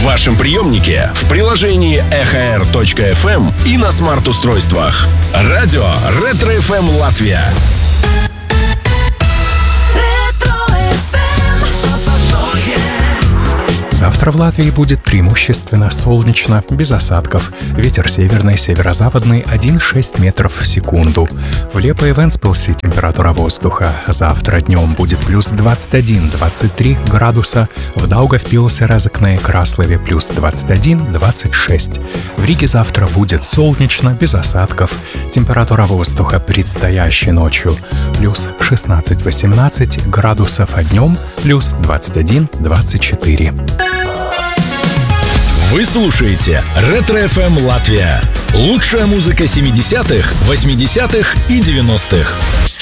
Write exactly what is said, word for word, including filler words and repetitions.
В вашем приемнике, в приложении эхо эр точка эф эм и на смарт-устройствах. Радио Ретро-эф эм Латвия. Завтра в Латвии будет преимущественно солнечно, без осадков. Ветер северный, северо-западный один и шесть метров в секунду. В Лепо и Вентспилсе температура воздуха завтра днем будет плюс двадцать один - двадцать три градуса. В Даугавпилсе, Разокне и Краслове плюс двадцать один - двадцать шесть. В Риге завтра будет солнечно, без осадков. Температура воздуха предстоящей ночью плюс шестнадцать - восемнадцать градусов, а днем плюс двадцать один - двадцать четыре. Вы слушаете Ретро-эф эм Латвия. Лучшая музыка семидесятых, восьмидесятых и девяностых.